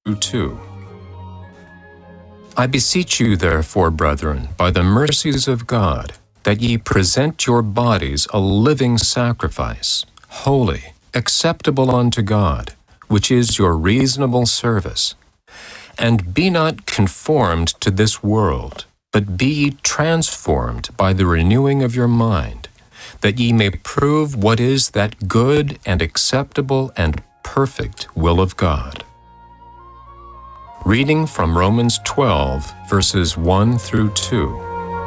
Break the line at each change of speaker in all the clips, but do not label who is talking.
2. I beseech you, therefore, brethren, by the mercies of God, that ye present your bodies a living sacrifice, holy, acceptable unto God, which is your reasonable service. And be not conformed to this world, but be ye transformed by the renewing of your mind, that ye may prove what is that good and acceptable and perfect will of God. Reading from Romans 12, verses 1 through 2.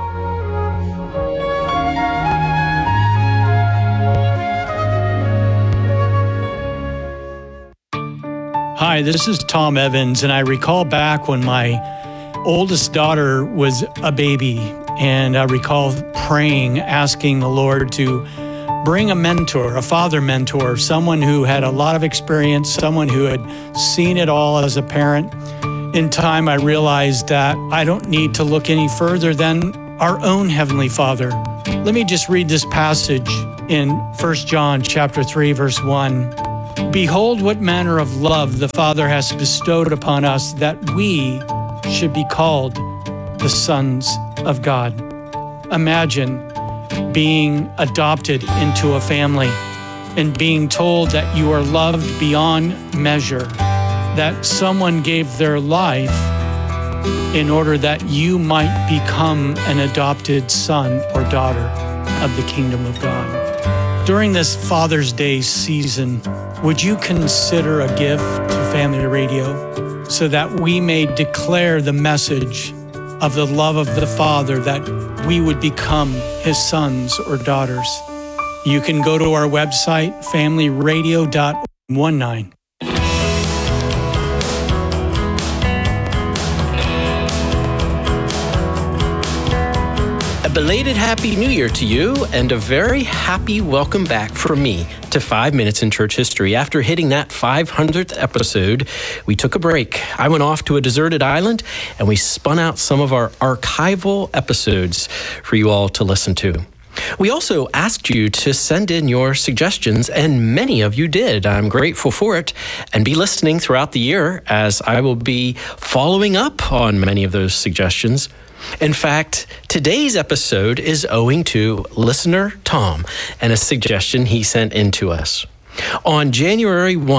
Hi, this is Tom Evans, and I recall back when my oldest daughter was a baby, and I recall praying, asking the Lord to bring a mentor, a father mentor, someone who had a lot of experience, someone who had seen it all as a parent. In time, I realized that I don't need to look any further than our own Heavenly Father. Let me just read this passage in 1 John chapter 3, verse 1. Behold, what manner of love the Father has bestowed upon us, that we should be called the sons of God. Imagine being adopted into a family and being told that you are loved beyond measure, that someone gave their life in order that you might become an adopted son or daughter of the kingdom of God. During this Father's Day season, would you consider a gift to Family Radio so that we may declare the message of the love of the Father, that we would become His sons or daughters? You can go to our website, familyradio.19.
A belated Happy New Year to you, and a very happy welcome back from me to 5 Minutes in Church History. After hitting that 500th episode, we took a break. I went off to a deserted island, and we spun out some of our archival episodes for you all to listen to. We also asked you to send in your suggestions, and many of you did. I'm grateful for it, and be listening throughout the year as I will be following up on many of those suggestions. In fact, today's episode is owing to listener Tom and a suggestion he sent in to us. On January 1,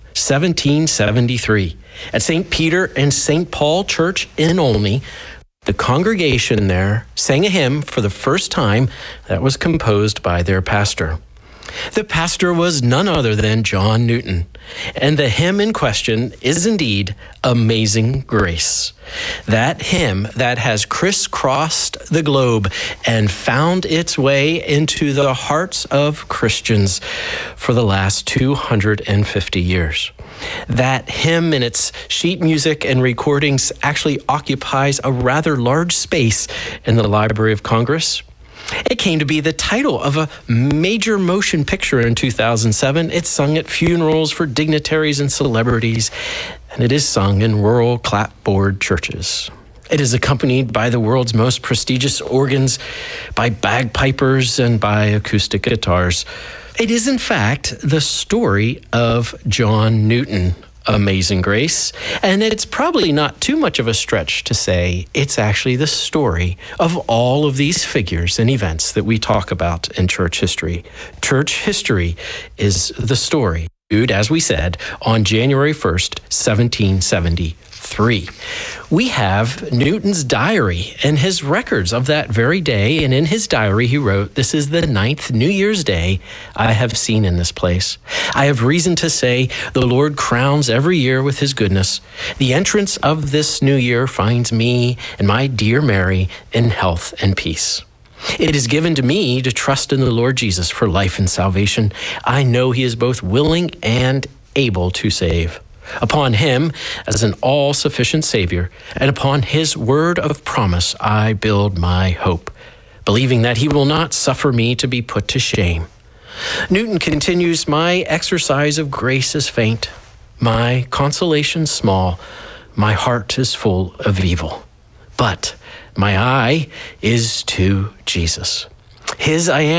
1773, at St. Peter and St. Paul Church in Olney, the congregation there sang a hymn for the first time that was composed by their pastor. The pastor was none other than John Newton, and the hymn in question is indeed Amazing Grace. That hymn that has crisscrossed the globe and found its way into the hearts of Christians for the last 250 years. That hymn in its sheet music and recordings actually occupies a rather large space in the Library of Congress. It came to be the title of a major motion picture in 2007. It's sung at funerals for dignitaries and celebrities, and it is sung in rural clapboard churches. It is accompanied by the world's most prestigious organs, by bagpipers, and by acoustic guitars. It is, in fact, the story of John Newton, Amazing Grace, and it's probably not too much of a stretch to say it's actually the story of all of these figures and events that we talk about in church history. Church history is the story, as we said, on January 1st, 1773. We have Newton's diary and his records of that very day, and in his diary he wrote, "This is the 9th New Year's Day I have seen in this place. I have reason to say the Lord crowns every year with his goodness. The entrance of this new year finds me and my dear Mary in health and peace. It is given to me to trust in the Lord Jesus for life and salvation. I know he is both willing and able to save. Upon him, as an all-sufficient Savior, and upon his word of promise, I build my hope, believing that he will not suffer me to be put to shame." Newton continues, "My exercise of grace is faint, my consolation small, my heart is full of evil. But my eye is to Jesus. His I am,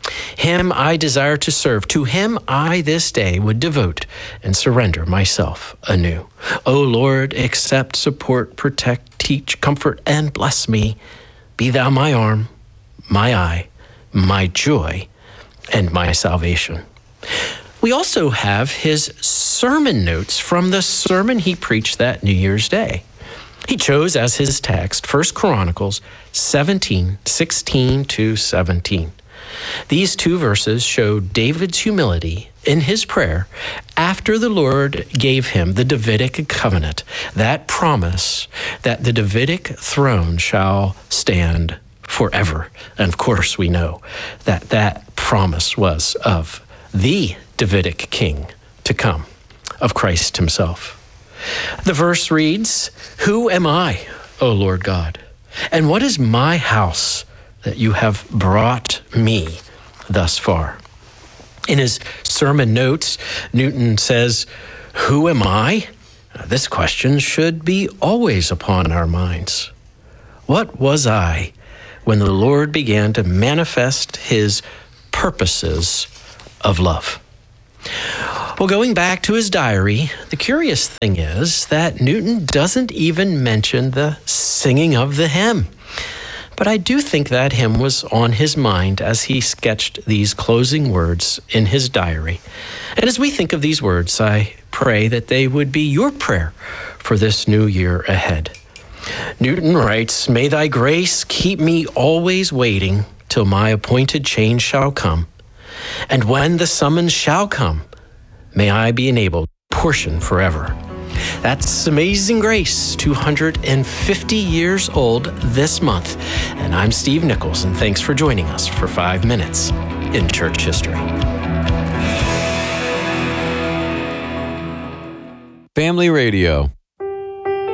Him I desire to serve. To him I this day would devote and surrender myself anew. O Lord, accept, support, protect, teach, comfort, and bless me. Be thou my arm, my eye, my joy, and my salvation. We also have his sermon notes from the sermon he preached that New Year's Day. He chose as his text 1 Chronicles 17, 16 to 17. These two verses show David's humility in his prayer after the Lord gave him the Davidic covenant, that promise that the Davidic throne shall stand forever. And of course, we know that that promise was of the Davidic king to come, of Christ himself. The verse reads, "Who am I, O Lord God? And what is my house that you have brought me thus far?" In his sermon notes, Newton says, "Who am I?" This question should be always upon our minds. What was I when the Lord began to manifest his purposes of love? Well, going back to his diary, the curious thing is that Newton doesn't even mention the singing of the hymn. But I do think that hymn was on his mind as he sketched these closing words in his diary. And as we think of these words, I pray that they would be your prayer for this new year ahead. Newton writes, "May thy grace keep me always waiting till my appointed change shall come. And when the summons shall come, may I be enabled to portion forever." That's Amazing Grace, 250 years old this month. And I'm Steve Nichols, and thanks for joining us for 5 Minutes in Church History.
Family Radio.